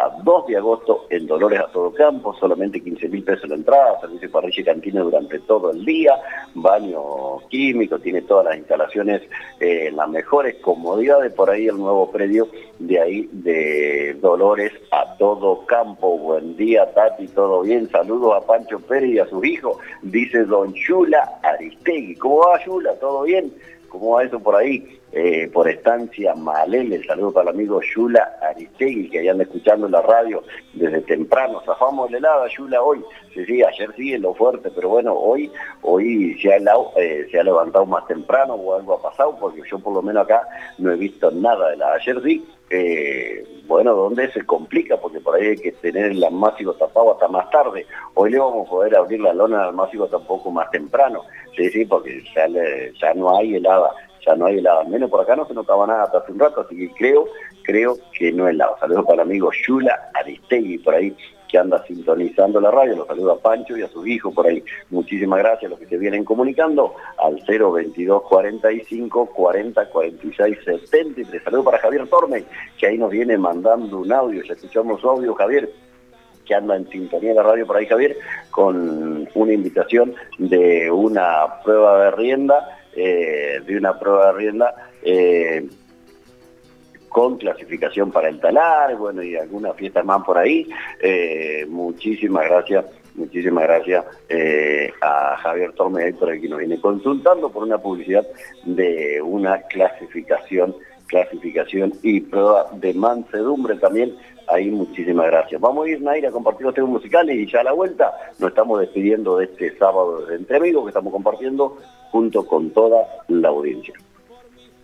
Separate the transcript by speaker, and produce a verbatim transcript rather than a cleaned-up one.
Speaker 1: día dos de agosto en Dolores a todo campo, solamente quince mil pesos la entrada, servicio de parrilla y cantina durante todo el día, baño químico, tiene todas las instalaciones, eh, las mejores comodidades, por ahí el nuevo predio de ahí de Dolores a todo campo. Buen día, Tati, ¿todo bien? Saludos a Pancho Pérez y a sus hijos, dice don Yula Aristegui. ¿Cómo va, Yula? ¿Todo bien? ¿Cómo va eso por ahí? Eh, por Estancia Malele, saludo para el amigo Yula Aristegui, que ahí anda escuchando la radio desde temprano. Zafamos la helada, Yula, hoy. Sí, sí, ayer sí, en lo fuerte, pero bueno, hoy hoy se ha, eh, se ha levantado más temprano o algo ha pasado, porque yo por lo menos acá no he visto nada de la ayer sí. Eh, bueno, donde se complica, porque por ahí hay que tener el almácigo tapado hasta más tarde. Hoy le vamos a poder abrir la lona al almácigo tampoco más temprano, sí, sí, porque ya, le, ya no hay helada, ya no hay helada, menos por acá no se notaba nada hasta hace un rato, así que creo, creo que no es helada. Saludos para el amigo Yula Aristegui, por ahí, que anda sintonizando la radio, los saluda a Pancho y a su hijo por ahí. Muchísimas gracias a los que se vienen comunicando al cero veintidós cuarenta y cinco cuarenta cuarenta y seis setenta y tres. Saludos para Javier Torme, que ahí nos viene mandando un audio, ya escuchamos su audio, Javier, que anda en sintonía de la radio por ahí, Javier, con una invitación de una prueba de rienda, eh, de una prueba de rienda, eh, con clasificación para el talar, bueno, y algunas fiestas más por ahí. Eh, muchísimas gracias, muchísimas gracias eh, a Javier Torme, por aquí nos viene consultando por una publicidad de una clasificación, clasificación y prueba de mansedumbre también. Ahí muchísimas gracias. Vamos a ir, Naira, a compartir los temas musicales y ya a la vuelta nos estamos despidiendo de este sábado de Entre Amigos que estamos compartiendo junto con toda la audiencia.